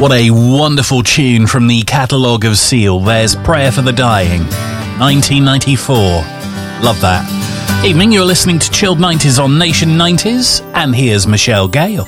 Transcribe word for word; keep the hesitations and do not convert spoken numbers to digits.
What a wonderful tune from the catalogue of Seal. There's Prayer for the Dying, nineteen ninety-four. Love that. Evening, you're listening to Chilled nineties on Nation nineties, and here's Michelle Gale.